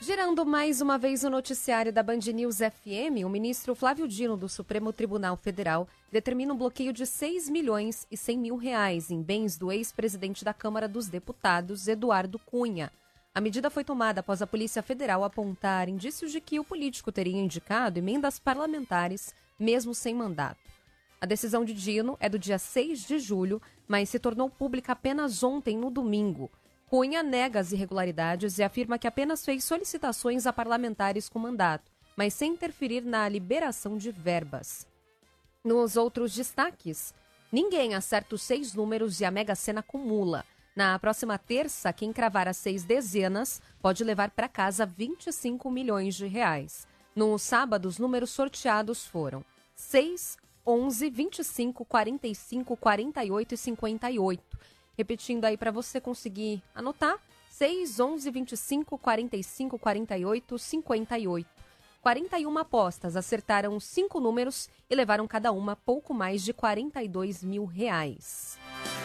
Girando mais uma vez o noticiário da Band News FM, o ministro Flávio Dino, do Supremo Tribunal Federal, determina um bloqueio de 6 milhões e 100 mil reais em bens do ex-presidente da Câmara dos Deputados, Eduardo Cunha. A medida foi tomada após a Polícia Federal apontar indícios de que o político teria indicado emendas parlamentares, mesmo sem mandato. A decisão de Dino é do dia 6 de julho, mas se tornou pública apenas ontem, no domingo. Cunha nega as irregularidades e afirma que apenas fez solicitações a parlamentares com mandato, mas sem interferir na liberação de verbas. Nos outros destaques, ninguém acerta os 6 números e a Mega Sena acumula. Na próxima terça, quem cravar as 6 dezenas pode levar para casa 25 milhões de reais. No sábado, os números sorteados foram 6, 11, 25, 45, 48 e 58. Repetindo aí para você conseguir anotar, 6, 11, 25, 45, 48, 58. 41 apostas acertaram os 5 números e levaram cada uma pouco mais de 42 mil reais.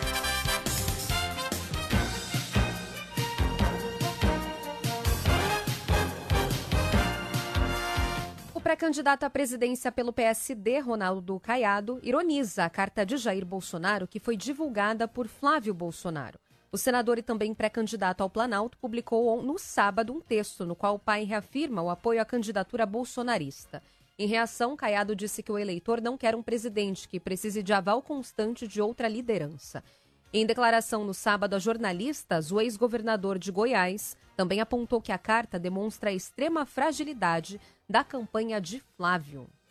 O pré-candidato à presidência pelo PSD, Ronaldo Caiado, ironiza a carta de Jair Bolsonaro que foi divulgada por Flávio Bolsonaro. O senador e também pré-candidato ao Planalto publicou no sábado um texto no qual o pai reafirma o apoio à candidatura bolsonarista. Em reação, Caiado disse que o eleitor não quer um presidente que precise de aval constante de outra liderança. Em declaração no sábado a jornalistas, o ex-governador de Goiás também apontou que a carta demonstra a extrema fragilidade da campanha de Flávio.